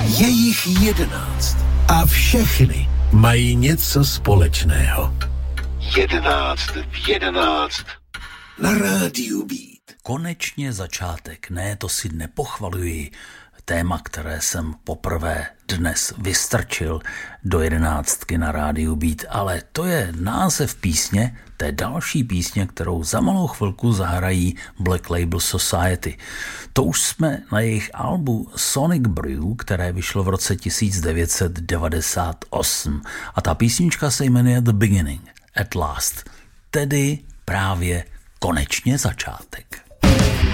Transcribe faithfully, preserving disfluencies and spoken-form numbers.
Je jich jedenáct a všechny mají něco společného. Jedenáct v jedenáct na rádiu Beat. Konečně začátek, ne, to si nepochvaluji. Téma, které jsem poprvé dnes vystrčil do jedenáctky na rádiu Beat, ale to je název písně, té další písně, kterou za malou chvilku zahrají Black Label Society. To už jsme na jejich albu Sonic Brew, které vyšlo v roce devatenáct set devadesát osm. A ta písnička se jmenuje The Beginning, At Last, tedy právě konečně začátek.